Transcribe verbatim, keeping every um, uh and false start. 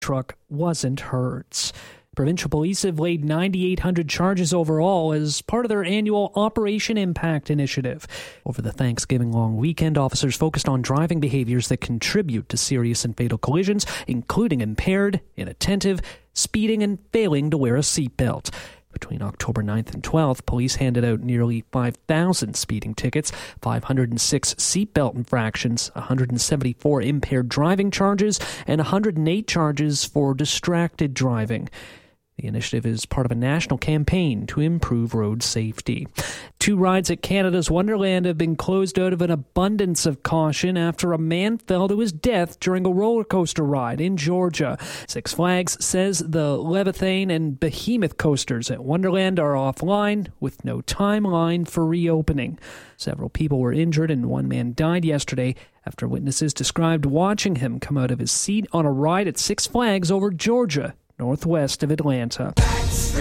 truck wasn't hurt. Provincial police have laid nine thousand eight hundred charges overall as part of their annual Operation Impact initiative. Over the Thanksgiving long weekend, officers focused on driving behaviors that contribute to serious and fatal collisions, including impaired, inattentive, speeding, and failing to wear a seatbelt. Between October ninth and twelfth, police handed out nearly five thousand speeding tickets, five hundred six seatbelt infractions, one hundred seventy-four impaired driving charges, and one hundred eight charges for distracted driving. The initiative is part of a national campaign to improve road safety. Two rides at Canada's Wonderland have been closed out of an abundance of caution after a man fell to his death during a roller coaster ride in Georgia. Six Flags says the Leviathan and Behemoth coasters at Wonderland are offline with no timeline for reopening. Several people were injured and one man died yesterday after witnesses described watching him come out of his seat on a ride at Six Flags over Georgia, northwest of Atlanta.